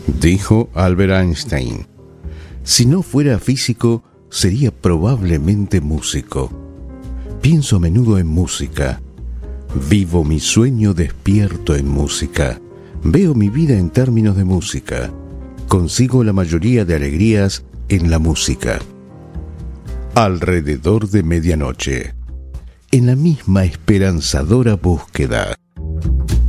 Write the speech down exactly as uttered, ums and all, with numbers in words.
Dijo Albert Einstein: si no fuera físico, sería probablemente músico. Pienso a menudo en música. Vivo mi sueño despierto en música. Veo mi vida en términos de música. Consigo la mayoría de alegrías en la música. Alrededor de medianoche, en la misma esperanzadora búsqueda.